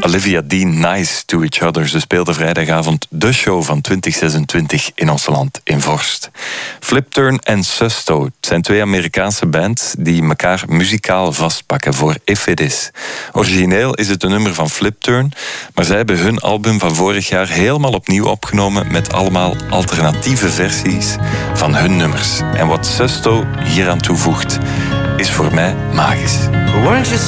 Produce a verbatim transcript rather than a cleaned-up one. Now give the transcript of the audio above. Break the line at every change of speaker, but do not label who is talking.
Olivia Dean, Nice to Each Other. Ze speelde vrijdagavond de show van twintig zesentwintig in ons land, in Vorst. Flipturn en Susto, het zijn twee Amerikaanse bands die elkaar muzikaal vastpakken voor If It Is. Origineel is het een nummer van Flipturn, maar zij hebben hun album van vorig jaar helemaal opnieuw opgenomen met allemaal alternatieve versies van hun nummers. En wat Susto hier aan toevoegt, is voor mij magisch.